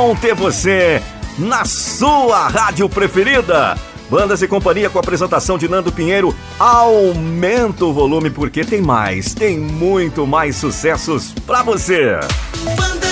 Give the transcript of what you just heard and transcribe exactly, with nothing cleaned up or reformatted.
bom ter você na sua rádio preferida. Bandas e Companhia com a apresentação de Nando Pinheiro. Aumenta o volume porque tem mais, tem muito mais sucessos pra você. Banda